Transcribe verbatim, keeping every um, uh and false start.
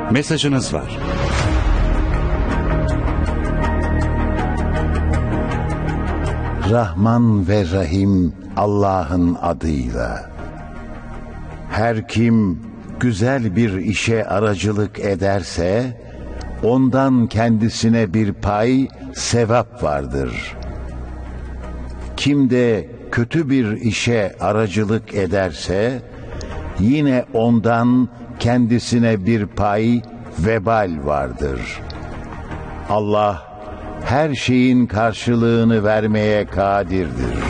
Mesajınız var. Rahman ve Rahim Allah'ın adıyla. Her kim güzel bir işe aracılık ederse, ondan kendisine bir pay, sevap vardır. Kim de kötü bir işe aracılık ederse, yine ondan kendisine bir pay, vebal vardır. Allah her şeyin karşılığını vermeye kadirdir.